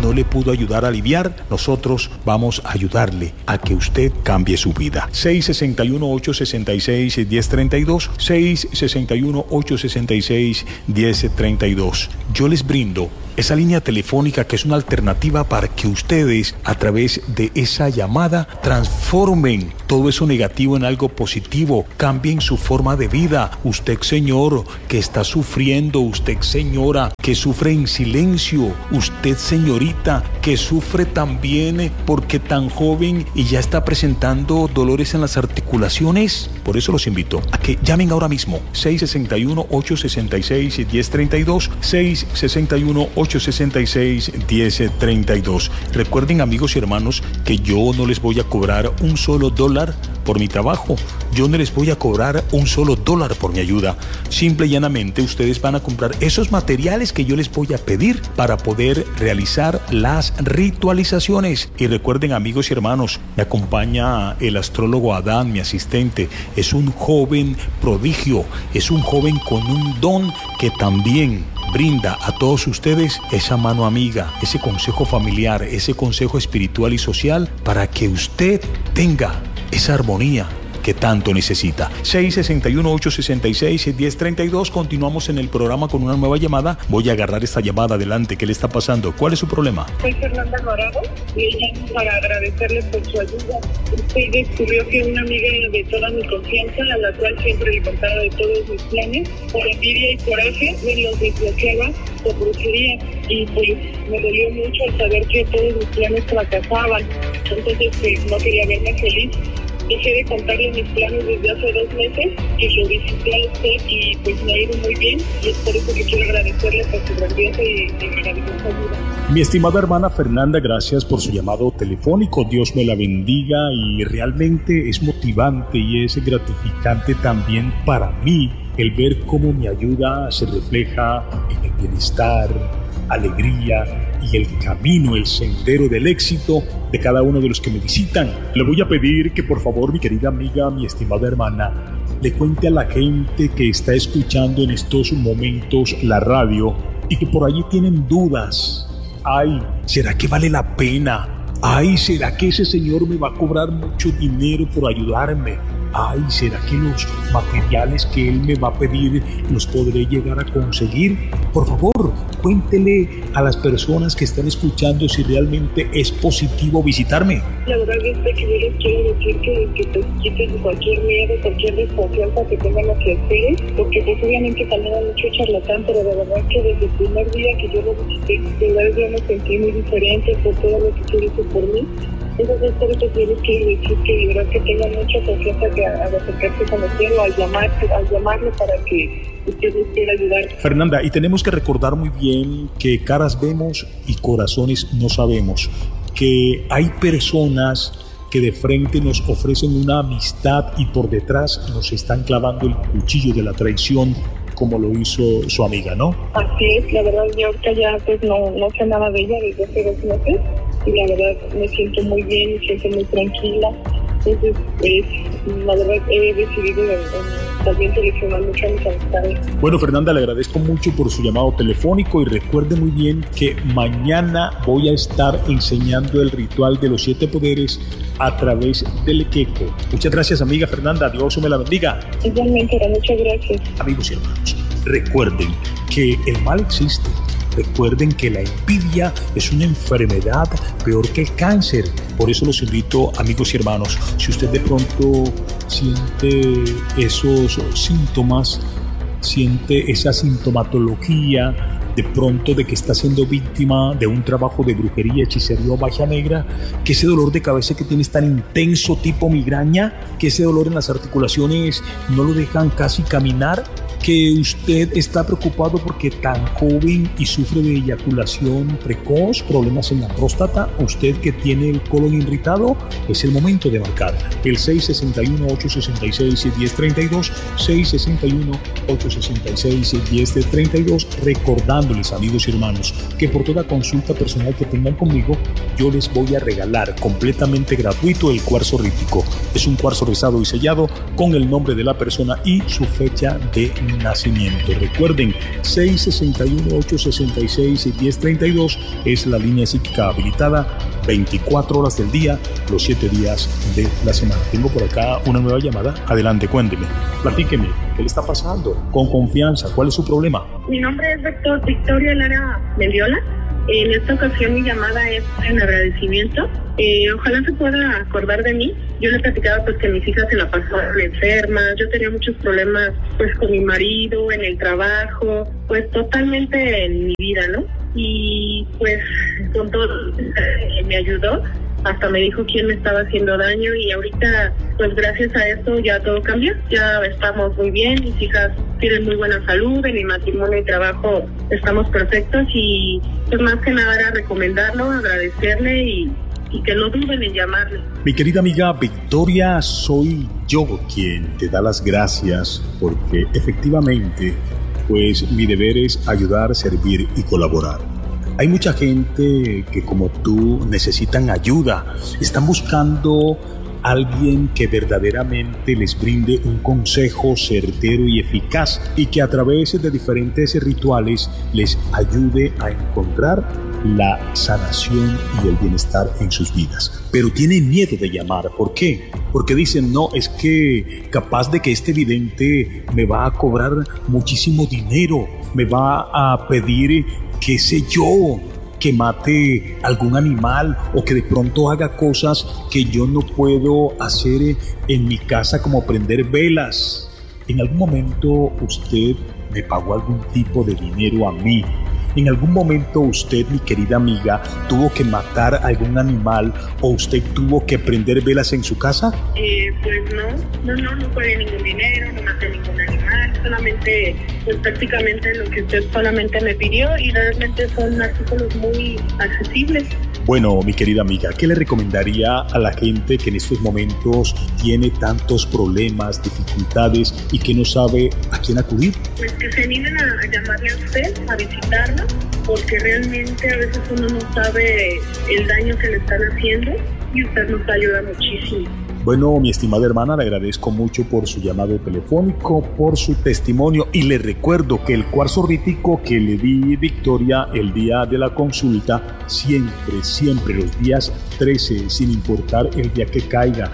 no le pudo ayudar a aliviar, nosotros vamos a ayudarle a que usted cambie su vida. seis seis uno, ocho seis seis, uno cero tres dos, seis seis uno, ocho seis seis, uno cero tres dos. Yo les brindo esa línea telefónica que es una alternativa para que ustedes, a través de esa llamada, transformen todo eso negativo en algo positivo, cambien su forma de vida. Usted, señor, que está sufriendo, usted, señora, que sufre en silencio, usted, señorita, que sufre también porque tan joven y ya está presentando dolores en las articulaciones. Por eso los invito a que llamen ahora mismo. seis seis uno, ocho seis seis, uno cero tres dos, seis seis uno, ocho seis seis, uno cero tres dos. Recuerden, amigos y hermanos, que yo no les voy a cobrar un solo dólar por mi trabajo. Yo no les voy a cobrar un solo dólar por mi ayuda. Simple y llanamente ustedes van a comprar esos materiales que yo les voy a pedir para poder realizar las ritualizaciones. Y recuerden, amigos y hermanos, me acompaña el astrólogo Adán, mi asistente. Es un joven prodigio, es un joven con un don que también brinda a todos ustedes esa mano amiga, ese consejo familiar, ese consejo espiritual y social para que usted tenga esa armonía que tanto necesita. seis seis uno, ocho seis seis, uno cero tres dos. Continuamos en el programa con una nueva llamada. Voy a agarrar esta llamada adelante. ¿Qué le está pasando? ¿Cuál es su problema? Soy Fernanda Morado y llamo para agradecerle por su ayuda. Usted descubrió que una amiga de toda mi confianza, a la cual siempre le contaba de todos mis planes, por envidia y coraje, me los desbloqueaba por brujería. Y pues me dolió mucho al saber que todos mis planes fracasaban. Entonces pues no quería verme feliz. Dejé de contarle mis planes desde hace dos meses, que lo visité a usted y pues me ha ido muy bien, y es por eso que quiero agradecerle por su grandiosa y, y maravillosa ayuda. Mi estimada hermana Fernanda, gracias por su llamado telefónico. Dios me la bendiga, y realmente es motivante y es gratificante también para mí el ver cómo mi ayuda se refleja en el bienestar, alegría y el camino, el sendero del éxito de cada uno de los que me visitan. Le voy a pedir que por favor, mi querida amiga, mi estimada hermana, le cuente a la gente que está escuchando en estos momentos la radio y que por allí tienen dudas. Ay, ¿será que vale la pena? Ay, ¿será que ese señor me va a cobrar mucho dinero por ayudarme? Ay, ¿será que los materiales que él me va a pedir los podré llegar a conseguir? Por favor, cuéntele a las personas que están escuchando si realmente es positivo visitarme. La verdad es que yo les quiero decir que, que pues quiten cualquier miedo, cualquier desconfianza que tengan hacia ustedes, porque pues obviamente también hay mucho charlatán, pero de verdad que desde el primer día que yo lo visité, de verdad yo me sentí muy diferente por todo lo que tú dices por mí. Entonces, por eso quiero decir que de verdad que tengan mucha confianza que al acercarse con usted o al, llamar, al llamarlo para que usted les quiera ayudar. Fernanda, y tenemos que recordar muy bien que caras vemos y corazones no sabemos, que hay personas que de frente nos ofrecen una amistad y por detrás nos están clavando el cuchillo de la traición, como lo hizo su amiga, ¿no? Así es, la verdad yo ahorita ya pues no, no sé nada de ella desde hace dos meses y la verdad me siento muy bien, me siento muy tranquila. Entonces, pues, la verdad he decidido eh, también seleccionar mucho a mis amistades. Bueno, Fernanda, le agradezco mucho por su llamado telefónico y recuerde muy bien que mañana voy a estar enseñando el ritual de los siete poderes a través del queco. Muchas gracias, amiga Fernanda. Dios me la bendiga. Igualmente, muchas gracias. Amigos y hermanos, recuerden que el mal existe. Recuerden que la envidia es una enfermedad peor que el cáncer. Por eso los invito, amigos y hermanos, si usted de pronto siente esos síntomas, siente esa sintomatología, de pronto de que está siendo víctima de un trabajo de brujería, hechicería o magia negra, que ese dolor de cabeza que tiene es tan intenso tipo migraña, que ese dolor en las articulaciones no lo dejan casi caminar, que usted está preocupado porque tan joven y sufre de eyaculación precoz, problemas en la próstata, usted que tiene el colon irritado, es el momento de marcar el seis seis uno, ocho seis seis, uno cero tres dos, seis seis uno, ocho seis seis, uno cero tres dos, recordándoles, amigos y hermanos, que por toda consulta personal que tengan conmigo, yo les voy a regalar completamente gratuito el cuarzo rítico. Es un cuarzo rizado y sellado con el nombre de la persona y su fecha de nacimiento. Recuerden, seis seis uno, ocho seis seis, uno cero tres dos es la línea psíquica habilitada veinticuatro horas del día, los siete días de la semana. Tengo por acá una nueva llamada. Adelante, cuénteme, platíqueme, ¿qué le está pasando? Con confianza, ¿cuál es su problema? Mi nombre es Victor, Victoria Lara Mendiola. En esta ocasión mi llamada es en agradecimiento. Eh, ojalá se pueda acordar de mí. Yo le platicaba pues que mis hijas se la pasaban enfermas. Yo tenía muchos problemas pues con mi marido, en el trabajo, pues totalmente en mi vida, ¿no? Y pues con todo eh, me ayudó. Hasta me dijo quién me estaba haciendo daño y ahorita, pues gracias a esto ya todo cambió. Ya estamos muy bien, mis hijas tienen muy buena salud, en mi matrimonio y trabajo estamos perfectos y pues más que nada era recomendarlo, agradecerle y, y que no duden en llamarle. Mi querida amiga Victoria, soy yo quien te da las gracias porque efectivamente, pues mi deber es ayudar, servir y colaborar. Hay mucha gente que como tú necesitan ayuda, están buscando a alguien que verdaderamente les brinde un consejo certero y eficaz y que a través de diferentes rituales les ayude a encontrar la sanación y el bienestar en sus vidas. Pero tienen miedo de llamar. ¿Por qué? Porque dicen, no, es que capaz de que este vidente me va a cobrar muchísimo dinero, me va a pedir, qué sé yo, que mate algún animal o que de pronto haga cosas que yo no puedo hacer en mi casa, como prender velas. En algún momento usted me pagó algún tipo de dinero a mí. ¿En algún momento usted, mi querida amiga, tuvo que matar algún animal o usted tuvo que prender velas en su casa? Eh, pues no, no, no, no pagué ningún dinero, no maté ningún animal, solamente, pues prácticamente lo que usted solamente me pidió y realmente son artículos muy accesibles. Bueno, mi querida amiga, ¿qué le recomendaría a la gente que en estos momentos tiene tantos problemas, dificultades y que no sabe a quién acudir? Pues que se animen a, a llamarle a usted, a visitarlo, porque realmente a veces uno no sabe el daño que le están haciendo y usted nos ayuda muchísimo. Bueno, mi estimada hermana, le agradezco mucho por su llamado telefónico, por su testimonio y le recuerdo que el cuarzo rítico que le di Victoria el día de la consulta, siempre, siempre los días trece, sin importar el día que caiga,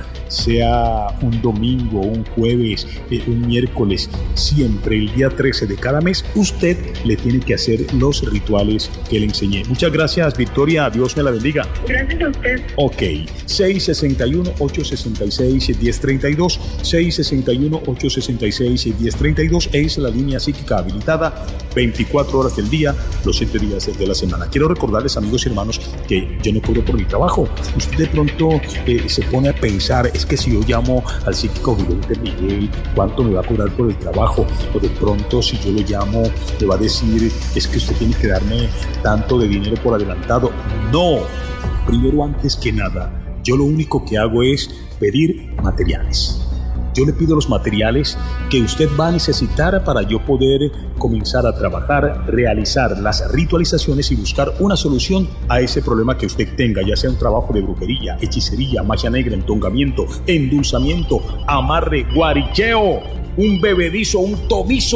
sea un domingo, un jueves, eh, un miércoles, siempre el día trece de cada mes, usted le tiene que hacer los rituales que le enseñé. Muchas gracias, Victoria, Dios me la bendiga. Gracias a usted. Ok, seis seis uno, ocho seis seis, uno cero tres dos, seis seis uno, ocho seis seis, uno cero tres dos es la línea psíquica habilitada veinticuatro horas del día, los siete días de la semana. Quiero recordarles, amigos y hermanos, que yo no cobro por mi trabajo. Usted de pronto eh, se pone a pensar, es que si yo llamo al psíquico vidente Miguel, ¿cuánto me va a cobrar por el trabajo? O de pronto si yo lo llamo, le va a decir, es que usted tiene que darme tanto de dinero por adelantado. No, primero, antes que nada, yo lo único que hago es pedir materiales. Yo le pido los materiales que usted va a necesitar para yo poder comenzar a trabajar, realizar las ritualizaciones y buscar una solución a ese problema que usted tenga, ya sea un trabajo de brujería, hechicería, magia negra, entongamiento, endulzamiento, amarre, guaricheo, un bebedizo, un tomizo.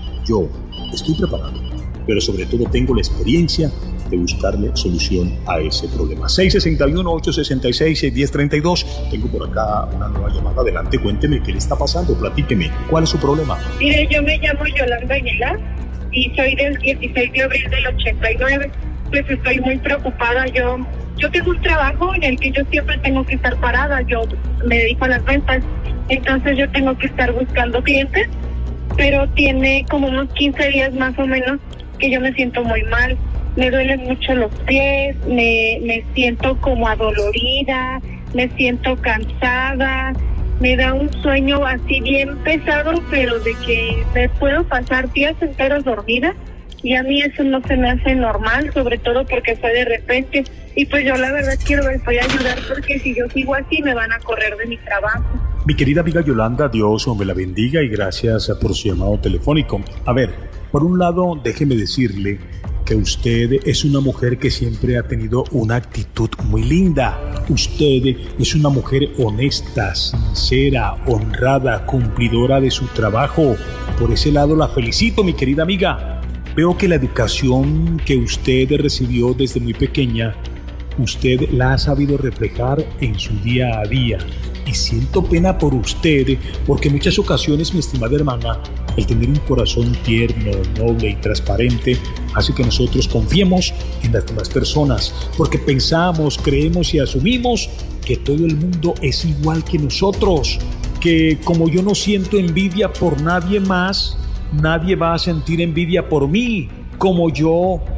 Yo estoy preparado, pero sobre todo tengo la experiencia de buscarle solución a ese problema. seis seis uno, ocho seis seis, uno cero tres dos. Tengo por acá una nueva llamada. Adelante, cuénteme qué le está pasando, platíqueme. ¿Cuál es su problema? Mire, yo me llamo Yolanda Aguilar y soy del dieciséis de abril del ochenta y nueve. Pues estoy muy preocupada. Yo yo tengo un trabajo en el que yo siempre tengo que estar parada. Yo me dedico a las ventas. Entonces yo tengo que estar buscando clientes, pero tiene como unos quince días más o menos que yo me siento muy mal. Me duelen mucho los pies, me, me siento como adolorida, me siento cansada, me da un sueño así bien pesado, pero de que me puedo pasar días enteros dormida, y a mí eso no se me hace normal, sobre todo porque fue de repente, y pues yo la verdad quiero ver, voy a ayudar, porque si yo sigo así me van a correr de mi trabajo. Mi querida amiga Yolanda, Dios me la bendiga y gracias por su llamado telefónico. A ver, por un lado, déjeme decirle porque usted es una mujer que siempre ha tenido una actitud muy linda. Usted es una mujer honesta, sincera, honrada, cumplidora de su trabajo. Por ese lado la felicito, mi querida amiga. Veo que la educación que usted recibió desde muy pequeña, usted la ha sabido reflejar en su día a día. Y siento pena por usted, porque en muchas ocasiones, mi estimada hermana, el tener un corazón tierno, noble y transparente hace que nosotros confiemos en las demás personas, porque pensamos, creemos y asumimos que todo el mundo es igual que nosotros, que como yo no siento envidia por nadie más, nadie va a sentir envidia por mí, como yo